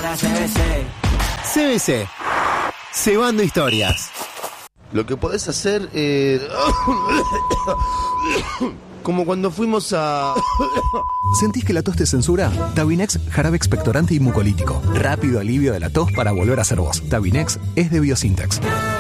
para CBC. CBC. Cebando historias. Lo que podés hacer como cuando fuimos a... ¿Sentís que la tos te censura? Tabinex, jarabe expectorante y mucolítico. Rápido alivio de la tos para volver a ser vos. Tabinex es de Biosintex.